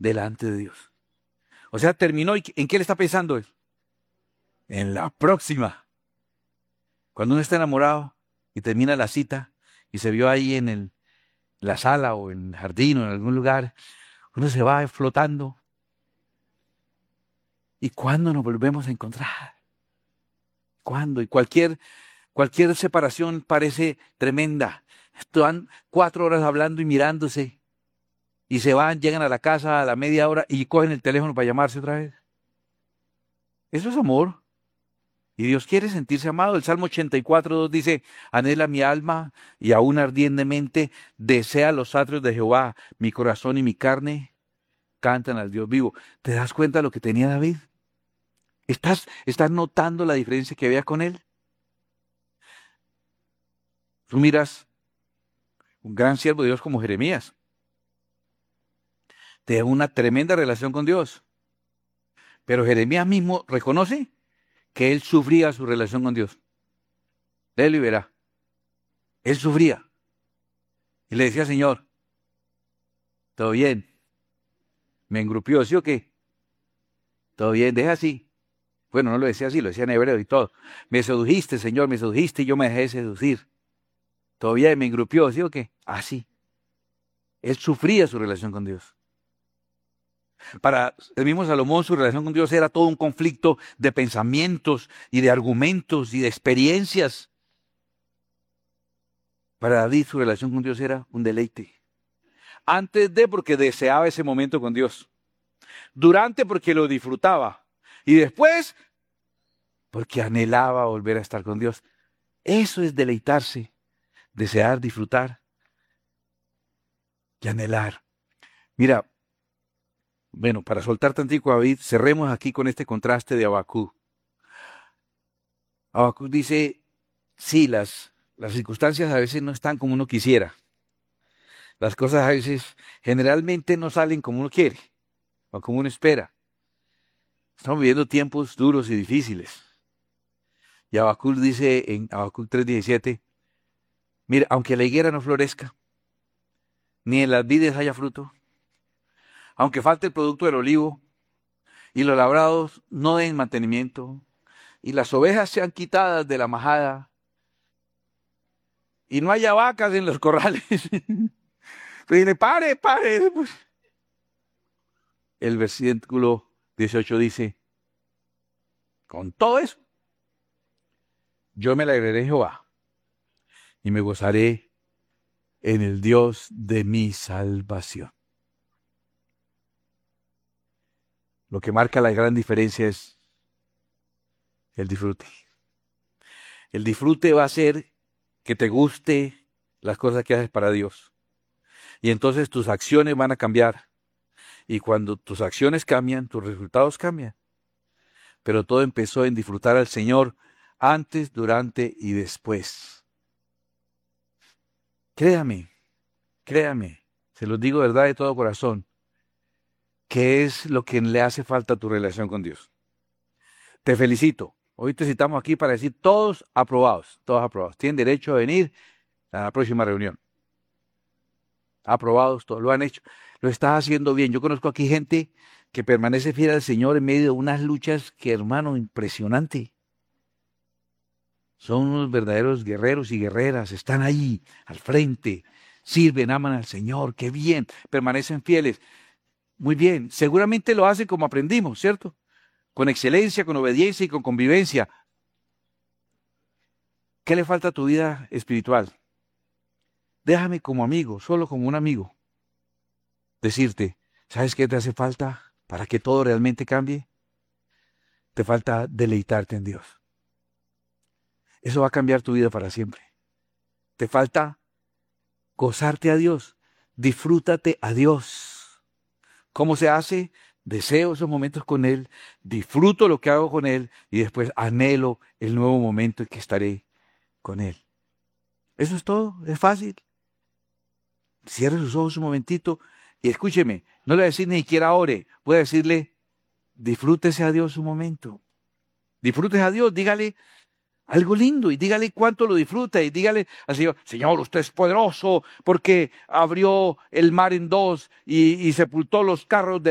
delante de Dios. O sea, terminó y ¿en qué le está pensando él? En la próxima. Cuando uno está enamorado y termina la cita y se vio ahí en la sala o en el jardín o en algún lugar, uno se va flotando. ¿Y cuándo nos volvemos a encontrar? ¿Cuándo? Y cualquier separación parece tremenda. Están 4 horas hablando y mirándose. Y se van, llegan a la casa a la media hora y cogen el teléfono para llamarse otra vez. Eso es amor. Y Dios quiere sentirse amado. El Salmo 84:2 dice, anhela mi alma y aún ardientemente desea los atrios de Jehová. Mi corazón y mi carne cantan al Dios vivo. ¿Te das cuenta de lo que tenía David? ¿Estás notando la diferencia que había con él? Tú miras un gran siervo de Dios como Jeremías. Tenía una tremenda relación con Dios. Pero Jeremías mismo reconoce que él sufría su relación con Dios. Léelo y verá. Él sufría. Y le decía, Señor, todo bien. Me engrupió, ¿sí o qué? Todo bien, deja así. Bueno, no lo decía así, lo decía en hebreo y todo. Me sedujiste, Señor, me sedujiste y yo me dejé seducir. Todo bien, me engrupió, ¿sí o qué? Así. Él sufría su relación con Dios. Para el mismo Salomón, su relación con Dios era todo un conflicto de pensamientos y de argumentos y de experiencias. Para David, su relación con Dios era un deleite. Antes de, porque deseaba ese momento con Dios. Durante, porque lo disfrutaba. Y después, porque anhelaba volver a estar con Dios. Eso es deleitarse, desear, disfrutar y anhelar. Mira, bueno, para soltar tantico a David, cerremos aquí con este contraste de Habacuc. Habacuc dice, sí, las circunstancias a veces no están como uno quisiera. Las cosas a veces generalmente no salen como uno quiere o como uno espera. Estamos viviendo tiempos duros y difíciles. Y Habacuc dice en Habacuc 3:17, mira, aunque la higuera no florezca, ni en las vides haya fruto, aunque falte el producto del olivo, y los labrados no den mantenimiento, y las ovejas sean quitadas de la majada, y no haya vacas en los corrales. Dile, pare. El versículo 18 dice, con todo eso, yo me alegraré en Jehová, y me gozaré en el Dios de mi salvación. Lo que marca la gran diferencia es el disfrute. El disfrute va a hacer que te guste las cosas que haces para Dios. Y entonces tus acciones van a cambiar. Y cuando tus acciones cambian, tus resultados cambian. Pero todo empezó en disfrutar al Señor antes, durante y después. Créame, se los digo de verdad de todo corazón. ¿Qué es lo que le hace falta a tu relación con Dios? Te felicito. Hoy te citamos aquí para decir todos aprobados. Tienen derecho a venir a la próxima reunión. Aprobados, todos lo han hecho. Lo estás haciendo bien. Yo conozco aquí gente que permanece fiel al Señor en medio de unas luchas que, hermano, impresionante. Son unos verdaderos guerreros y guerreras. Están ahí, al frente. Sirven, aman al Señor. Qué bien. Permanecen fieles. Muy bien. Seguramente lo hacen como aprendimos, ¿cierto? Con excelencia, con obediencia y con convivencia. ¿Qué le falta a tu vida espiritual? Déjame como amigo, solo como un amigo, decirte, ¿sabes qué te hace falta para que todo realmente cambie? Te falta deleitarte en Dios. Eso va a cambiar tu vida para siempre. Te falta gozarte a Dios, disfrútate a Dios. ¿Cómo se hace? Deseo esos momentos con Él, disfruto lo que hago con Él y después anhelo el nuevo momento en que estaré con Él. Eso es todo, es fácil. Cierre sus ojos un momentito y escúcheme, no le voy a decir ni siquiera ore, voy a decirle, disfrútese a Dios un momento. Disfrútese a Dios, dígale algo lindo y dígale cuánto lo disfruta y dígale al Señor, Señor, usted es poderoso porque abrió el mar en dos y sepultó los carros de